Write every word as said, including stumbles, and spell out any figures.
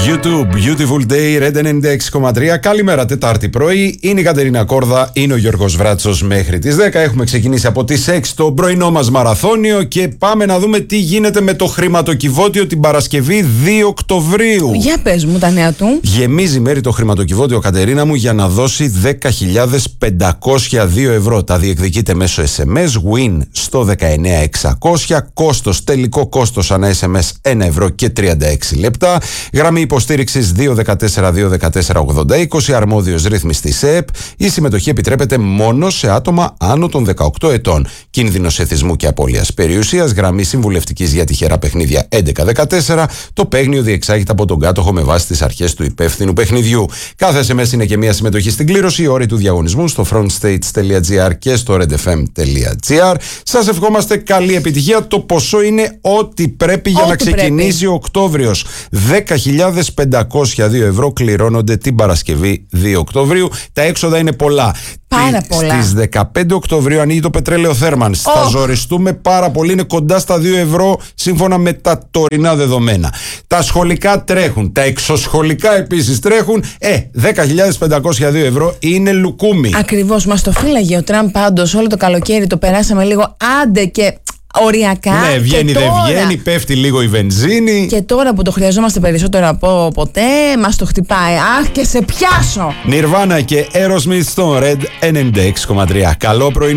YouTube, Beautiful Day, Red ενενήντα έξι κόμμα τρία. Καλημέρα, Τετάρτη πρωί. Είναι η Κατερίνα Κόρδα, είναι ο Γιώργος Βράτσος μέχρι τις δέκα. Έχουμε ξεκινήσει από τις έξι το πρωινό μας μαραθώνιο και πάμε να δούμε τι γίνεται με το χρηματοκιβώτιο την Παρασκευή δύο Οκτωβρίου. Για πες μου τα νέα του. Γεμίζει μέρη το χρηματοκιβώτιο, Κατερίνα μου, για να δώσει δέκα χιλιάδες πεντακόσια δύο ευρώ. Τα διεκδικείτε μέσω ες εμ ες, win στο δεκαεννιά χιλιάδες εξακόσια. Κόστος, τελικό κόστος ανά ες εμ ες ένα ευρώ και τριάντα έξι λεπτά. Γραμμή υποστήριξης δύο δεκατέσσερα δύο δεκατέσσερα ογδόντα είκοσι, αρμόδιος ρύθμιστης ΕΕΠ. Η συμμετοχή επιτρέπεται μόνο σε άτομα άνω των δεκαοκτώ ετών. Κίνδυνος εθισμού και απώλειας περιουσίας. Γραμμή συμβουλευτικής για τυχερά παιχνίδια έντεκα δεκατέσσερα. Το παίγνιο διεξάγεται από τον κάτοχο με βάση τις αρχές του υπεύθυνου παιχνιδιού. Κάθε ες εμ ες είναι και μια συμμετοχή στην κλήρωση. Οι όροι του διαγωνισμού στο frontstates τελεία τζι άρ και στο redfm τελεία τζι άρ. Σας ευχόμαστε καλή επιτυχία. Το ποσό είναι ό,τι πρέπει για ό,τι να ξεκινήσει πρέπει. ο Οκτώβριος. δέκα χιλιάδες πεντακόσια δύο ευρώ κληρώνονται την Παρασκευή δύο Οκτωβρίου. Τα έξοδα είναι πολλά. Πάρα πολλά. Στις δεκαπέντε Οκτωβρίου ανοίγει το πετρέλαιο Θέρμανς. Oh. Θα ζοριστούμε πάρα πολύ. Είναι κοντά στα δύο ευρώ σύμφωνα με τα τωρινά δεδομένα. Τα σχολικά τρέχουν. Τα εξωσχολικά επίσης τρέχουν. Ε, δέκα χιλιάδες πεντακόσια δύο ευρώ είναι λουκούμι. Ακριβώς. Μας το φύλαγε ο Τραμπ πάντως. Όλο το καλοκαίρι το περάσαμε λίγο άντε και οριακά. Ναι, βγαίνει, και δεν τώρα, βγαίνει, πέφτει λίγο η βενζίνη. Και τώρα που το χρειαζόμαστε περισσότερο από ποτέ, μας το χτυπάει. Αχ, και σε πιάσω! Nirvana και Aerosmith στο Red ενενήντα έξι κόμμα τρία. Καλό πρωινό.